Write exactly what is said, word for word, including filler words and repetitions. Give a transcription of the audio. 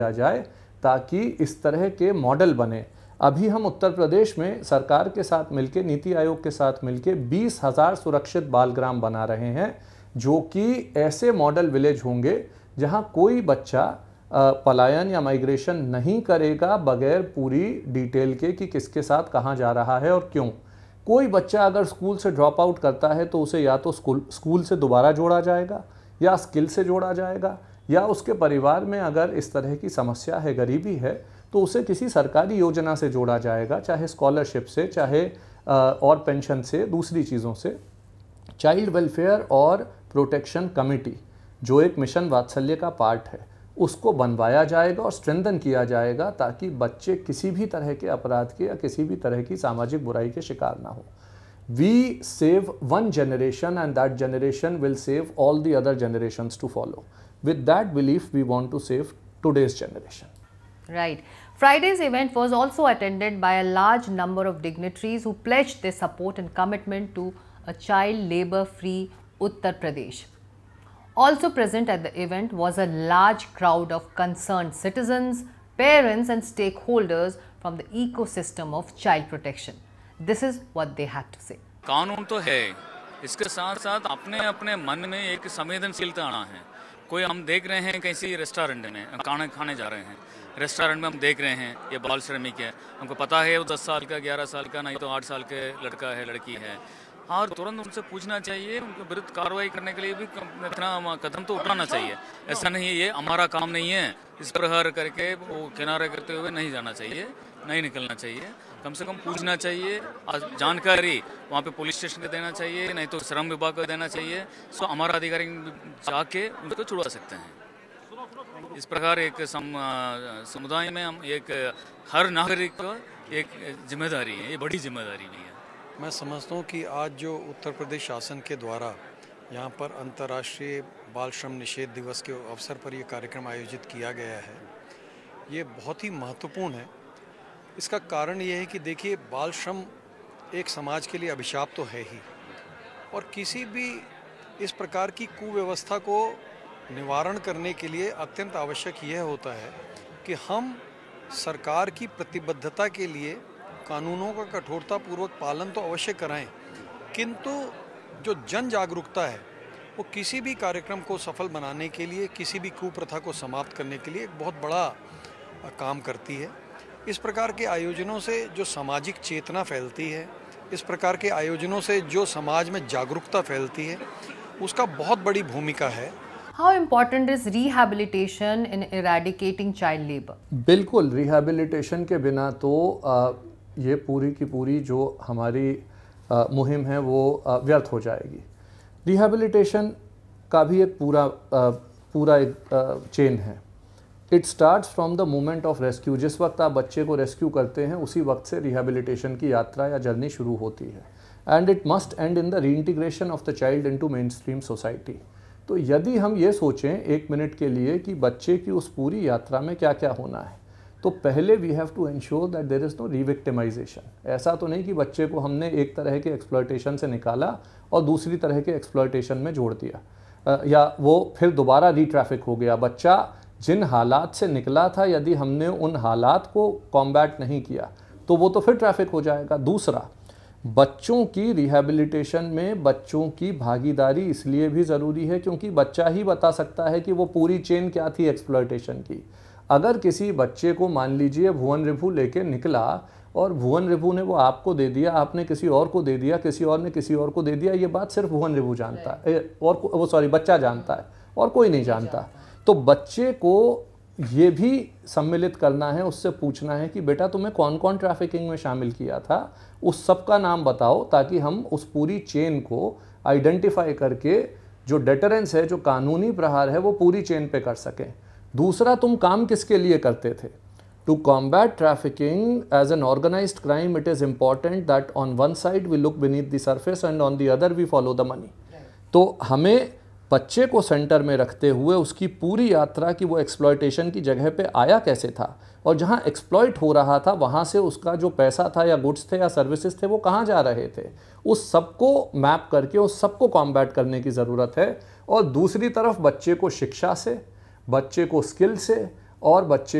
जाए ताकि इस तरह के मॉडल बने। अभी हम उत्तर प्रदेश में सरकार के साथ मिलकर, नीति आयोग के साथ मिलकर बीस हज़ार सुरक्षित बालग्राम बना रहे हैं, जो कि ऐसे मॉडल विलेज होंगे जहां कोई बच्चा पलायन या माइग्रेशन नहीं करेगा बगैर पूरी डिटेल के कि किसके साथ कहां जा रहा है और क्यों। कोई बच्चा अगर स्कूल से ड्रॉप आउट करता है तो उसे या तो स्कूल स्कूल से दोबारा जोड़ा जाएगा, या स्किल से जोड़ा जाएगा, या उसके परिवार में अगर इस तरह की समस्या है, गरीबी है, तो उसे किसी सरकारी योजना से जोड़ा जाएगा, चाहे स्कॉलरशिप से, चाहे और पेंशन से, दूसरी चीज़ों से। चाइल्ड वेलफेयर और प्रोटेक्शन कमेटी जो एक मिशन वात्सल्य का पार्ट है, उसको बनवाया जाएगा और स्ट्रेंथन किया जाएगा ताकि बच्चे किसी भी तरह के अपराध के या किसी भी तरह की सामाजिक बुराई के शिकार ना हो। We save one generation and that generation will save all the other generations to follow. With that belief, we want to save today's generation. Right. Friday's event was also attended by a large number of dignitaries who pledged their support and commitment to a child labor-free Uttar Pradesh. Also present at the event was a large crowd of concerned citizens, parents and stakeholders from the ecosystem of child protection. This is what they had to say. कानून तो है, इसके साथ साथ अपने अपने मन में एक संवेदनशीलता आना है। कोई हम देख रहे हैं किसी रेस्टोरेंट में खाना खाने जा रहे हैं, रेस्टोरेंट में हम देख रहे हैं ये बाल श्रमिक है, हमको पता है वो दस साल का, ग्यारह साल का, नहीं तो आठ साल के लड़का है, लड़की है, और तुरंत उनसे पूछना चाहिए, उनके विरुद्ध कार्रवाई करने के लिए भी इतना कदम तो उठाना चाहिए। ऐसा नहीं है ये हमारा काम नहीं है, इस प्रकार करके वो किनारे करते हुए नहीं जाना चाहिए, नहीं निकलना चाहिए। कम से कम पूछना चाहिए, जानकारी वहाँ पे पुलिस स्टेशन को देना चाहिए, नहीं तो श्रम विभाग को देना चाहिए। सो हमारा अधिकारी जाके उनको छुड़वा सकते हैं। इस प्रकार एक सम, समुदाय में हम एक हर नागरिक को एक जिम्मेदारी है, ये बड़ी जिम्मेदारी भी है। मैं समझता हूँ कि आज जो उत्तर प्रदेश शासन के द्वारा यहाँ पर अंतर्राष्ट्रीय बाल श्रम निषेध दिवस के अवसर पर ये कार्यक्रम आयोजित किया गया है, ये बहुत ही महत्वपूर्ण है। इसका कारण ये है कि देखिए, बाल श्रम एक समाज के लिए अभिशाप तो है ही, और किसी भी इस प्रकार की कुव्यवस्था को निवारण करने के लिए अत्यंत आवश्यक यह होता है कि हम सरकार की प्रतिबद्धता के लिए कानूनों का कठोरतापूर्वक पालन तो अवश्य कराएं, किंतु जो जन जागरूकता है वो किसी भी कार्यक्रम को सफल बनाने के लिए, किसी भी कुप्रथा को समाप्त करने के लिए एक बहुत बड़ा काम करती है। इस प्रकार के आयोजनों से जो सामाजिक चेतना फैलती है, इस प्रकार के आयोजनों से जो समाज में जागरूकता फैलती है, उसका बहुत बड़ी भूमिका है। How important is rehabilitation in eradicating child labor? बिल्कुल, रिहैबिलिटेशन के बिना तो आ, ये पूरी की पूरी जो हमारी आ, मुहिम है वो आ, व्यर्थ हो जाएगी। रिहैबिलिटेशन का भी एक पूरा आ, पूरा एक चेन है। It starts from the moment of rescue. जिस वक्त आप बच्चे को रेस्क्यू करते हैं उसी वक्त से रिहैबिलिटेशन की यात्रा या जर्नी शुरू होती है, and it must and in the reintegration of the child into main stream society. तो यदि हम ये सोचें एक मिनट के लिए कि बच्चे की उस पूरी यात्रा में क्या क्या होना है, तो पहले we have to ensure that there is no रीविक्टिमाइजेशन। ऐसा तो नहीं कि बच्चे को हमने एक तरह के एक्सप्लॉयटेशन से निकाला और दूसरी तरह के एक्सप्लॉयटेशन में जोड़ दिया, या वो फिर दोबारा रीट्रैफिक हो गया। बच्चा जिन हालात से निकला था, यदि हमने उन हालात को कॉम्बैट नहीं किया तो वो तो फिर ट्रैफिक हो जाएगा। दूसरा, बच्चों की रिहैबिलिटेशन में बच्चों की भागीदारी इसलिए भी ज़रूरी है क्योंकि बच्चा ही बता सकता है कि वो पूरी चेन क्या थी एक्सप्लॉयटेशन की। अगर किसी बच्चे को मान लीजिए भुवन रिभु लेके निकला और भुवन रिभु ने वो आपको दे दिया, आपने किसी और को दे दिया, किसी और ने किसी और को दे दिया, ये बात सिर्फ भुवन रिभु जानता है, और वो सॉरी बच्चा जानता है और कोई नहीं जानता। तो बच्चे को ये भी सम्मिलित करना है, उससे पूछना है कि बेटा तुम्हें कौन कौन ट्रैफिकिंग में शामिल किया था, उस सब का नाम बताओ, ताकि हम उस पूरी चेन को आइडेंटिफाई करके जो डेटरेंस है, जो कानूनी प्रहार है, वो पूरी चेन पे कर सकें। दूसरा, तुम काम किसके लिए करते थे? To combat trafficking as an organised crime, it is important that on one side we look beneath the surface and on the other we follow the money. तो हमें बच्चे को सेंटर में रखते हुए उसकी पूरी यात्रा की वो एक्सप्लॉयटेशन की जगह पे आया कैसे था, और जहाँ एक्सप्लॉयट हो रहा था वहाँ से उसका जो पैसा था या गुड्स थे या सर्विसेज थे वो कहाँ जा रहे थे, उस सबको मैप करके उस सबको कॉम्बैट करने की ज़रूरत है। और दूसरी तरफ बच्चे को शिक्षा से, बच्चे को स्किल से और बच्चे